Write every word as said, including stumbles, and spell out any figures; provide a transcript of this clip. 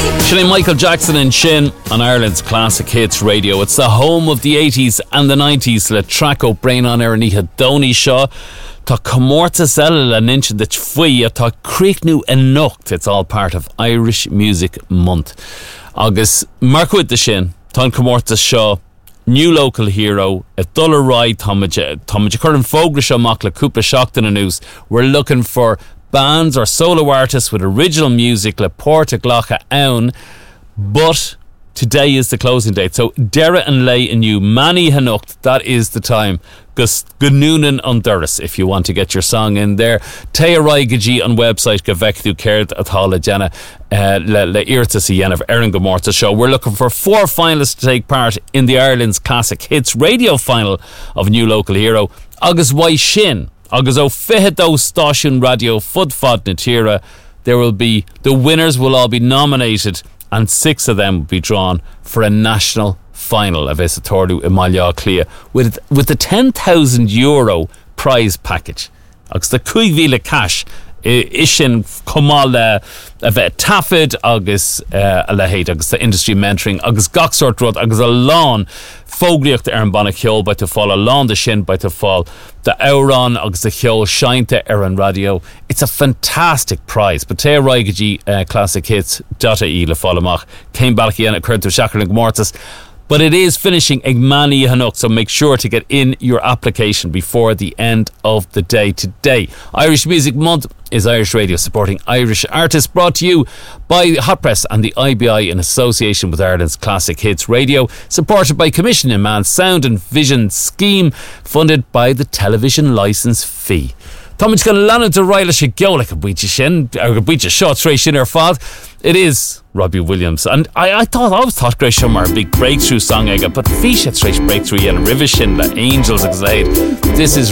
Shilling Michael Jackson and Shin on Ireland's Classic Hits Radio. It's the home of the eighties and the nineties. Le Traco Brain on Air Nitha Doni Shaw. Tá Comórta Zella an inch the Tfuya. Tá Creeknu Enocht. It's all part of Irish Music Month. August Marquid the Shin. Tá Comórta Shaw. New local hero. A dollar ride. Tomaja Curran Fogrisha Makla Cúpla Shockton and News. We're looking for bands or solo artists with original music le Porta Glacha Aun, but today is the closing date, so Dera and Lay and you Mani Hanucht, that is the time. Gus Gunoonan Underus if you want to get your song in there. Taya Raigaji on website Gavekdu Cared at Hala Jenna Le Le Irta Siena of Erin Gomorta show. We're looking for four finalists to take part in the Ireland's Classic Hits radio final of New Local Hero. Agus Wai Shin Agus ó fihedó station radio fud fad na tíre. There will be, the winners will all be nominated and six of them will be drawn for a national final of Isatordu Imalia Clia with with the ten thousand euro prize package. Agus the Cuivila cash Ishin Komala of Tafid Agus Alaheid Agus the industry mentoring Agus Goxort Rod Agus a lawn Fogliocht Aaron Bonnet Hill by to fall a lawn the shin by to fall the Auron Agus the Hill shine to Aaron Radio. It's a fantastic prize. But Taya Raigaji uh, Classic Hits Dota E Le Follamach came back again at Curtin Shackling Mortis. But it is finishing Igmani Hanuk, so make sure to get in your application before the end of the day today. Irish Music Month is Irish Radio supporting Irish artists, brought to you by Hot Press and the I B I in association with Ireland's Classic Hits Radio, supported by Commission in Man's Sound and Vision Scheme, funded by the television licence fee. Thomas gan lana de Riley she go like a beach shin or a beach shot straight in her fad. It is Robbie Williams, and I, I thought I always thought Gresham our big breakthrough song I got, but Fish had straight breakthrough and Rivishin the Angels exiled. This is